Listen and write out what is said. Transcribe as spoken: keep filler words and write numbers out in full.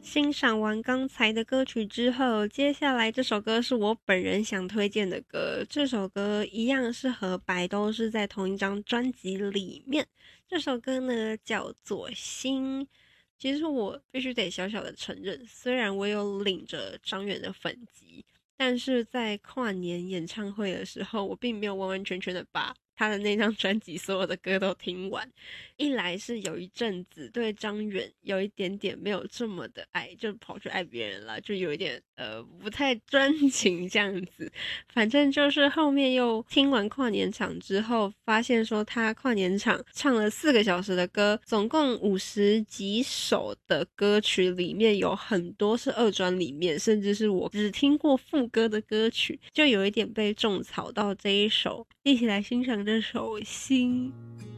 欣赏完刚才的歌曲之后，接下来这首歌是我本人想推荐的歌。这首歌一样是和白都是在同一张专辑里面。这首歌呢叫做《心》。其实我必须得小小的承认，虽然我有领着张远的粉籍，但是在跨年演唱会的时候，我并没有完完全全的把他的那张专辑所有的歌都听完。一来是有一阵子对张远有一点点没有这么的爱，就跑去爱别人了，就有一点呃不太专情这样子。反正就是后面又听完跨年场之后，发现说他跨年场唱了四个小时的歌，总共五十几首的歌曲里面有很多是二专里面，甚至是我只听过副歌的歌曲，就有一点被种草到这一首。一起来欣赏这首《心》。